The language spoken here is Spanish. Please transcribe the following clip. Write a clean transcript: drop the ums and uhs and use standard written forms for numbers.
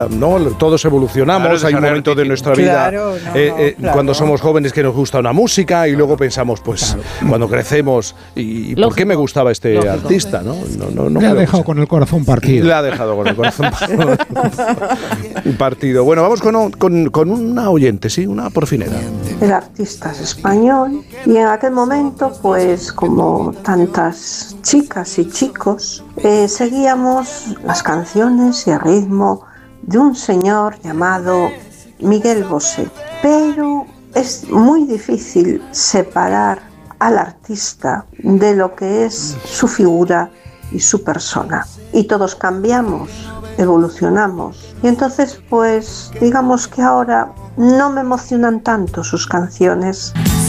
¿no? Todos evolucionamos, hay un momento de nuestra vida cuando somos jóvenes que nos gusta una música y luego pensamos, pues cuando crecemos, ¿y por qué me gustaba este artista? ¿no? Le ha dejado con el corazón partido. Le ha dejado con el corazón partido. Bueno, vamos con una oyente, sí, una porfinera. El artista es español y en aquel momento, pues como tantas chicas y chicos, seguíamos las canciones y el ritmo de un señor llamado Miguel Bosé. Pero es muy difícil separar al artista de lo que es su figura y su persona. Y todos cambiamos, evolucionamos. Y entonces, pues, digamos que ahora no me emocionan tanto sus canciones.